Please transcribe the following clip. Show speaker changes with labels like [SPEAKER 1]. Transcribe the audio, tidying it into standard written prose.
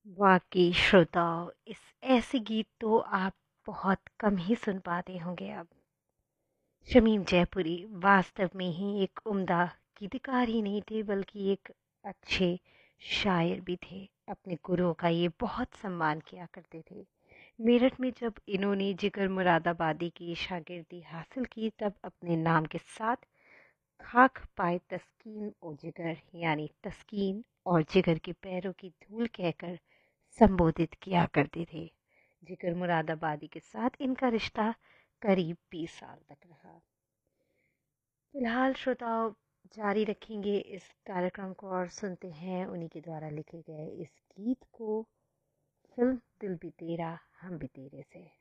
[SPEAKER 1] वाकई श्रोताओं, इस ऐसे गीत तो आप बहुत कम ही सुन पाते होंगे अब। शमीम जयपुरी वास्तव में ही एक उम्दा गीतकार ही नहीं थे, बल्कि एक अच्छे शायर भी थे। अपने गुरुओं का ये बहुत सम्मान किया करते थे। मेरठ में जब इन्होंने जिगर मुरादाबादी की शागिर्दी हासिल की, तब अपने नाम के साथ खाक पाए तस्कीन ओ जिगर, यानी तस्कीन और जिगर के पैरों की धूल कहकर संबोधित किया करते थे। जिगर मुरादाबादी के साथ इनका रिश्ता करीब 20 साल तक रहा। फिलहाल श्रोताओं, जारी रखेंगे इस कार्यक्रम को और सुनते हैं उन्हीं के द्वारा लिखे गए इस गीत को, फिल्म दिल भी तेरा हम भी तेरे से।